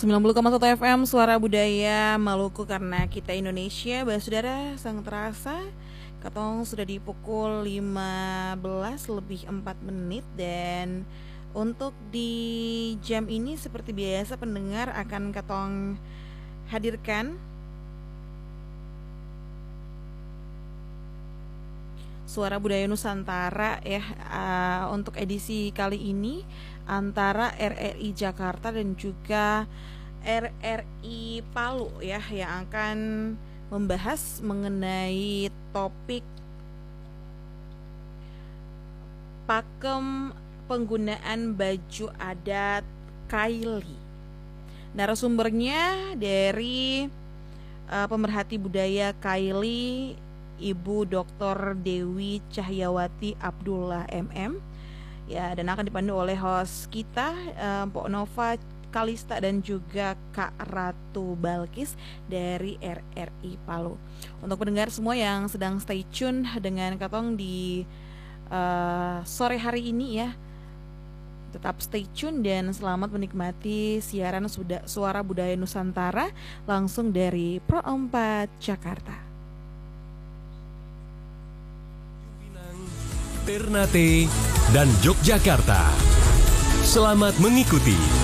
90,1 FM Suara Budaya Maluku, karena kita Indonesia. Saudara, sang terasa Katong sudah di pukul 15:04. Dan untuk di jam ini seperti biasa pendengar akan Katong hadirkan Suara Budaya Nusantara ya. Untuk edisi kali ini antara RRI Jakarta dan juga RRI Palu ya, yang akan membahas mengenai topik pakem penggunaan baju adat Kaili. Narasumbernya dari pemerhati budaya Kaili, Ibu Dr. Dewi Cahyawati Abdullah MM ya, dan akan dipandu oleh host kita Mpok Nova Kalista dan juga Kak Ratu Balkis dari RRI Palu. Untuk pendengar semua yang sedang stay tune dengan Katong di sore hari ini ya, tetap stay tune dan selamat menikmati siaran Suara Budaya Nusantara langsung dari Pro 4 Jakarta. Ternate dan Yogyakarta. Selamat mengikuti